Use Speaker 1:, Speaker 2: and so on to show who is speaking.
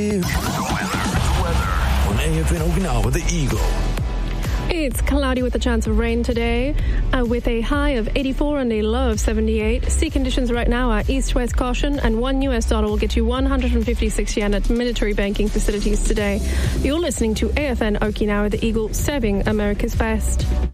Speaker 1: On AFN Okinawa, the Eagle.
Speaker 2: It's cloudy with a chance of rain today, with a high of 84 and a low of 78. Sea conditions right now are east-west caution, and $1 will get you 156 yen at military banking facilities today. You're listening to AFN Okinawa, the Eagle, serving America's best.